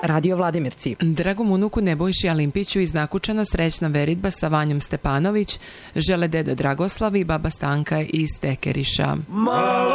Radio Vladimirci. Dragom unuku Nebojši Alimpiću iz Nakučana srećna veritba sa Vanjom Stepanović žele deda Dragoslav i baba Stanka iz Tekeriša.